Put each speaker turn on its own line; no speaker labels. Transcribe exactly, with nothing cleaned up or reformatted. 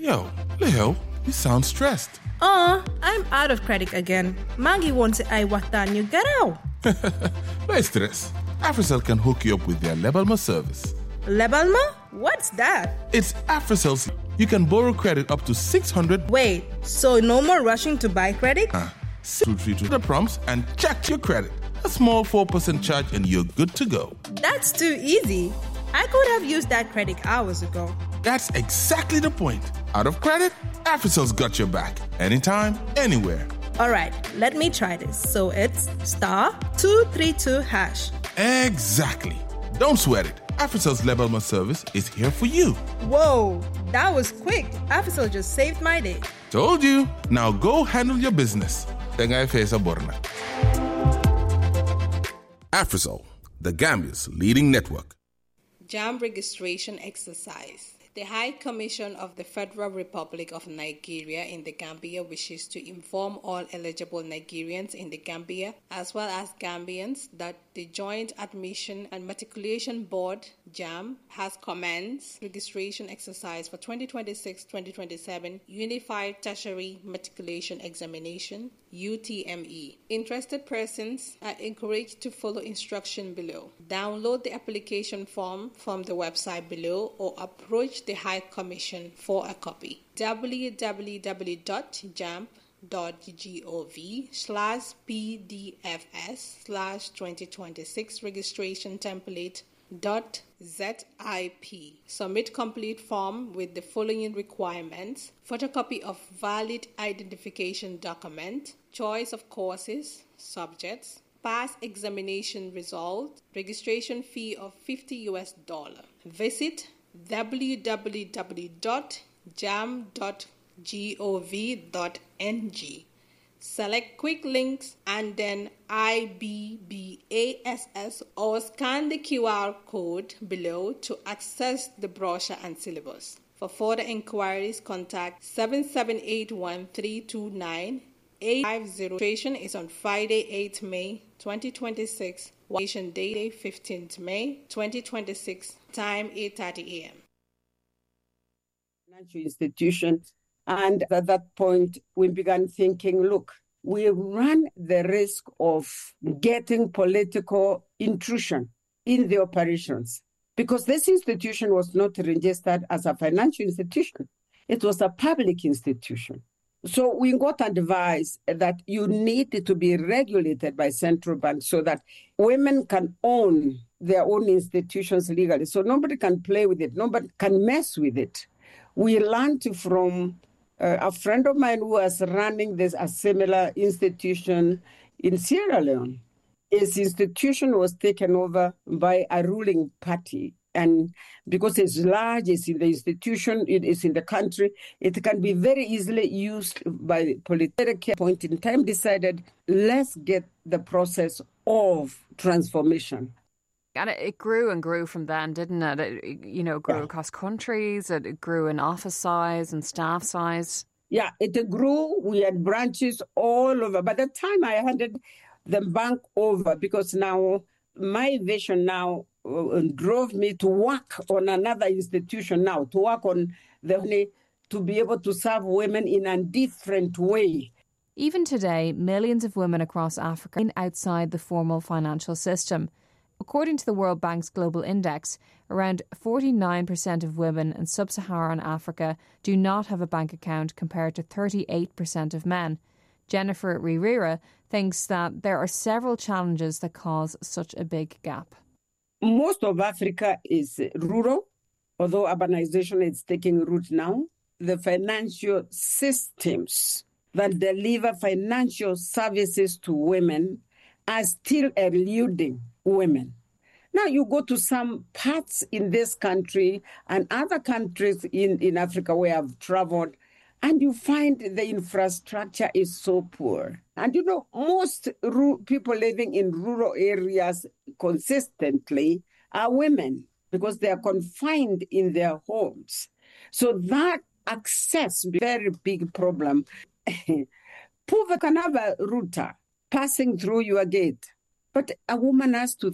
Yo, Leo, you sound stressed.
Uh, I'm out of credit again. Maggie wants I watan you get out.
No stress. AfriCell can hook you up with their Lebalma service.
Lebalma? What's that?
It's AfriCell's. You can borrow credit up to six hundred.
Wait, so no more rushing to buy credit?
Uh, two three two the prompts and check your credit. A small four percent charge and you're good to go.
That's too easy. I could have used that credit hours ago.
That's exactly the point. Out of credit, AfriCell's got your back. Anytime, anywhere.
All right, let me try this. So it's star two three two hash.
Exactly. Don't sweat it. AfriCell's Lebalma service is here for you.
Whoa, that was quick. AfriCell just saved my day.
Told you. Now go handle your business. Tengai Fesa Borna. AfriCell, the Gambia's leading network.
JAMB registration exercise. The High Commission of the Federal Republic of Nigeria in the Gambia wishes to inform all eligible Nigerians in the Gambia, as well as Gambians, that the Joint Admission and Matriculation Board, JAMB, has commenced registration exercise for twenty twenty-six twenty twenty-seven Unified Tertiary Matriculation Examination, U T M E. Interested persons are encouraged to follow instruction below. Download the application form from the website below or approach the High Commission for a copy. w w w dot jamb dot gov slash pdfs slash twenty twenty-six registration template dot zip. Submit complete form with the following requirements: photocopy of valid identification document, choice of courses, subjects, past examination result, registration fee of fifty U S dollar. Visit w w w dot jamb dot gov dot n g. Select quick links and then I B B A S S or scan the Q R code below to access the brochure and syllabus. For further inquiries, contact seven seven eight one three two nine eight five zero. Registration is on Friday, eighth May twenty twenty-six. Registration date fifteenth May twenty twenty-six. Time eight thirty a.m.
Financial institution. And at that point, we began thinking, look, we run the risk of getting political intrusion in the operations because this institution was not registered as a financial institution. It was a public institution. So we got advice that you need to be regulated by central banks so that women can own their own institutions legally. So nobody can play with it. Nobody can mess with it. We learned from uh, a friend of mine who was running this a similar institution in Sierra Leone. His institution was taken over by a ruling party. And because it's large, it's in the institution, it is in the country, it can be very easily used by political point in time decided, let's get the process of transformation.
And it, it grew and grew from then, didn't it? It, you know, grew
yeah.
across countries, it, it grew in office size and staff size.
Yeah, it grew. We had branches all over. By the time I handed the bank over, because now my vision now uh, drove me to work on another institution now, to work on the to be able to serve women in a different way.
Even today, millions of women across Africa are outside the formal financial system. According to the World Bank's Global Index, around forty-nine percent of women in sub-Saharan Africa do not have a bank account compared to thirty-eight percent of men. Jennifer Ririra thinks that there are several challenges that cause such a big gap.
Most of Africa is rural, although urbanization is taking root now. The financial systems that deliver financial services to women are still eluding women. Now you go to some parts in this country and other countries in, in Africa where I've traveled, and you find the infrastructure is so poor. And you know, most ru- people living in rural areas consistently are women because they are confined in their homes. So that access is a very big problem. Poor can have a router passing through your gate. But a woman has to